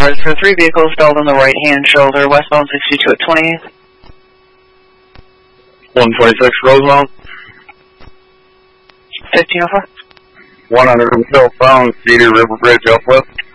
cars for 3 vehicles stalled on the right-hand shoulder, westbound 62 at 20. 126 Rosemount. 1504. 100 until found, Cedar River Bridge uplift.